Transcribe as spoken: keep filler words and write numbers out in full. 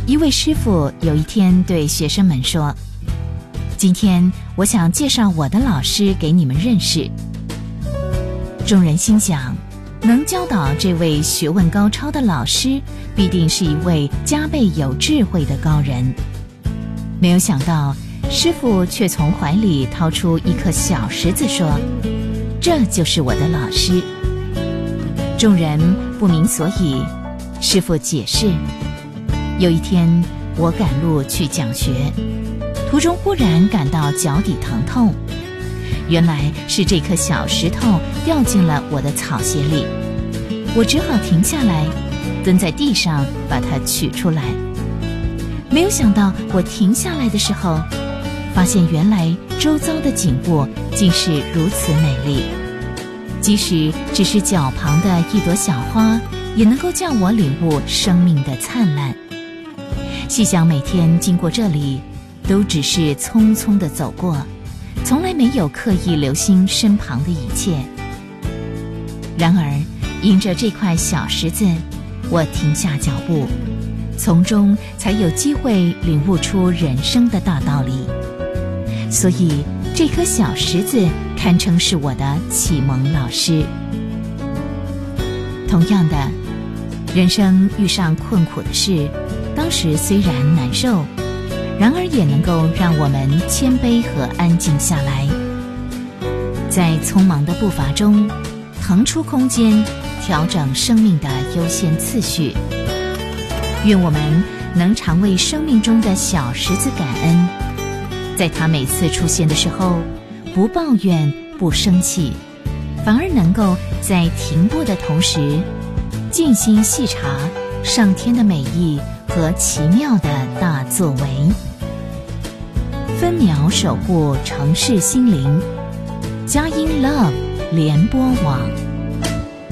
一位师傅有一天对学生们说：今天我想介绍我的老师给你们认识。众人心想，能教导这位学问高超的老师，必定是一位加倍有智慧的高人。没有想到，师傅却从怀里掏出一颗小石子说：这就是我的老师。众人不明所以，师傅解释：有一天我赶路去讲学，途中忽然感到脚底疼痛，原来是这颗小石头掉进了我的草鞋里，我只好停下来，蹲在地上把它取出来。没有想到我停下来的时候，发现原来周遭的景物竟是如此美丽，即使只是脚旁的一朵小花，也能够叫我领悟生命的灿烂。细想每天经过这里，都只是匆匆地走过，从来没有刻意留心身旁的一切。然而因着这块小石子，我停下脚步，从中才有机会领悟出人生的大道理。所以这颗小石子堪称是我的启蒙老师。同样的，人生遇上困苦的事，当时虽然难受，然而也能够让我们谦卑和安静下来，在匆忙的步伐中腾出空间，调整生命的优先次序。愿我们能常为生命中的小石子感恩，在它每次出现的时候，不抱怨不生气，反而能够在停步的同时，静心细察上天的美意和奇妙的大作为。分秒守护城市心灵，佳音 Love 联播网。